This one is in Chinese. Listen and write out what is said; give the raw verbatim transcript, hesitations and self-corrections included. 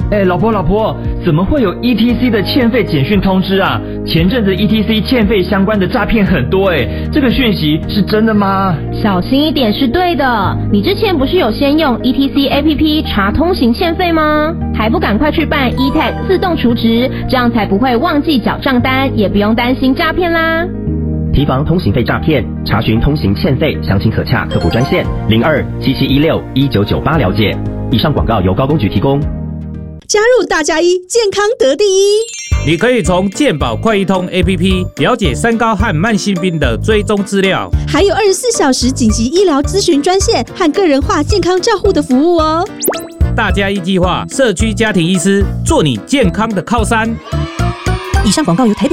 哎，老婆老婆，怎么会有 E T C 的欠费简讯通知啊？前阵子 E T C 欠费相关的诈骗很多哎，这个讯息是真的吗？ 小心一点是对的。你之前不是有先用 E T C A P P 查通行欠费吗？还不赶快去办 E T A G 自动储值，这样才不会忘记缴账单，也不用担心诈骗啦。 提防通行费诈骗，查询通行欠费，详情可洽客服专线零二七七一六一九九八了解。以上广告由高公局提供。 加入大家一，健康得第一。 你可以从健保快易通 A P P 了解三高和慢性病的追踪资料， 还有二十四小时紧急医疗咨询专线和个人化健康照护的服务哦。 大家一计划，社区家庭医师做你健康的靠山。 以上广告由台北